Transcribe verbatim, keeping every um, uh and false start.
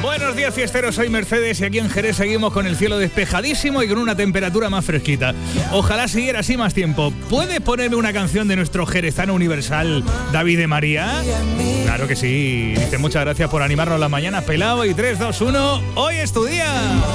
Buenos días, fiesteros, soy Mercedes y aquí en Jerez seguimos con el cielo despejadísimo y con una temperatura más fresquita. Ojalá siguiera así más tiempo. ¿Puedes ponerme una canción de nuestro jerezano universal, David de María? Claro que sí. Dice, muchas gracias por animarnos la mañana, pelado, y tres, dos, uno, hoy es tu día.